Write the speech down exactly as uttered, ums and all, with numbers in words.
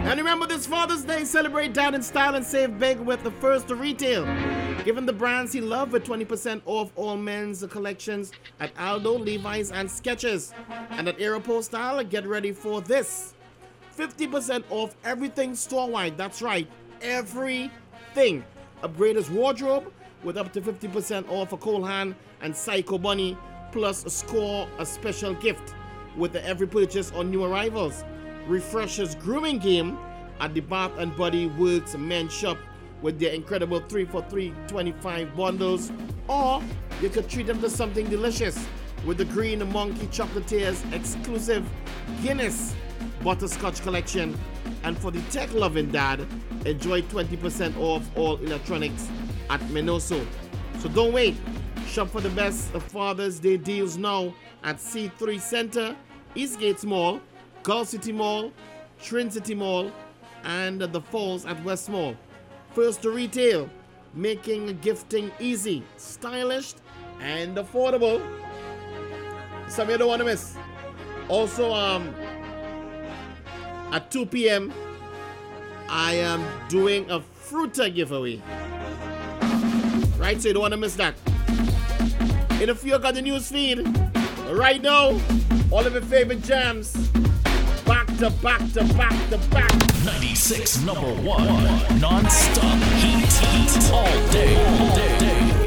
And remember this Father's Day, celebrate dad in style and save big with the First Retail. Giving the brands he loves with twenty percent off all men's collections at Aldo, Levi's, and Skechers. And at Aeropostale, get ready for this. fifty percent off everything store-wide. That's right, everything. Upgrade his wardrobe with up to fifty percent off for Cole Haan and Psycho Bunny, plus score a special gift with the every purchase on new arrivals. Refresh his grooming game at the Bath and Body Works men's shop with their incredible three for three twenty-five bundles, or you could treat them to something delicious with the Green Monkey Chocolatiers exclusive Guinness Butterscotch collection. And for the tech-loving dad, enjoy twenty percent off all electronics at Minoso. So don't wait. Shop for the best of Father's Day deals now at C three Center, Eastgate Mall, Gulf City Mall, Trin City Mall, and the Falls at West Mall. First to Retail, making gifting easy, stylish, and affordable. Some you don't want to miss. Also, um, at two p.m., I am doing a Fruta giveaway. Right, so you don't want to miss that. In a few, I got the news feed. Right now, all of your favorite jams. Back to back to back to back. ninety-six number one. Non-stop heat. Heat all day. All day.